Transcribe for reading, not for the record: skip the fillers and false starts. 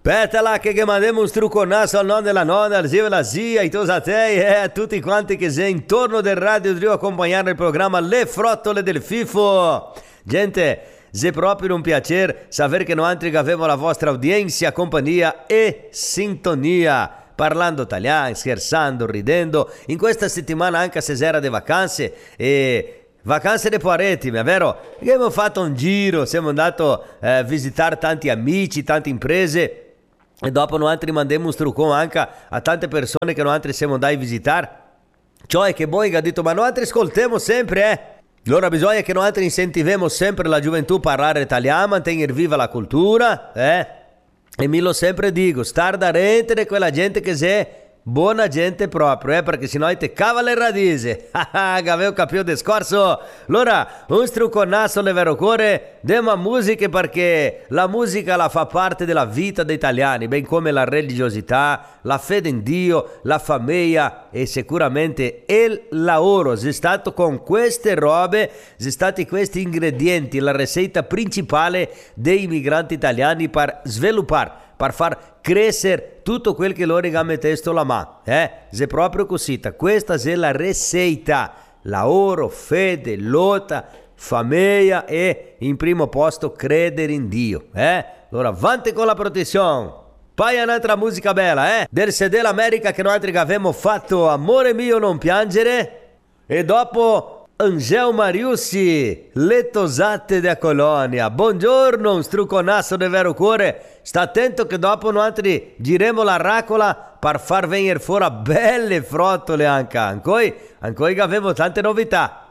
Petala che mandiamo un strucconasso al nonno e la nonna, al zio e la zia, ai tosatei e a tutti quanti che sei intorno del Radio Trio a accompagnare il programma Le Frottole del FIFO. Gente, è proprio un piacere sapere che noi avevamo la vostra audienza, compagnia e sintonia. Parlando italiano, scherzando, ridendo, in questa settimana anche se era di vacanze e... Vacanze de Maritime, è vero? Abbiamo fatto un giro, siamo andati a visitare tanti amici, tante imprese e dopo noi mandiamo un struccone anche a tante persone che noi siamo andati a visitare. Cioè che voi ha detto, ma noi ascoltiamo sempre, Allora bisogna che noi incentiviamo sempre la gioventù a parlare italiano, mantenere viva la cultura, E mi lo sempre dico, star da rete di quella gente che sei buona gente proprio, perché sennò ti cava le radici. Che avevo capito discorso. Allora, un strucconasso le vero cuore della musica, perché la musica la fa parte della vita degli italiani, ben come la religiosità, la fede in Dio, la famiglia e sicuramente il lavoro. È stato con queste robe, sono stati questi ingredienti la ricetta principale dei migranti italiani per sviluppare, per far crescere tutto quel che loro hanno messo la mano, È proprio così, questa è la ricetta: lavoro, fede, lotta, famiglia e in primo posto credere in Dio, Allora avanti con la protezione. Poi un'altra musica bella, del CD l'America che noi avevamo fatto Amore mio non piangere, e dopo Angel Mariussi, le tosate della colonia. Buongiorno, un strucconasso di vero cuore. Sta attento che dopo noi giremo la racola per far venire fuori belle frottole anche. Ancora che avevo tante novità.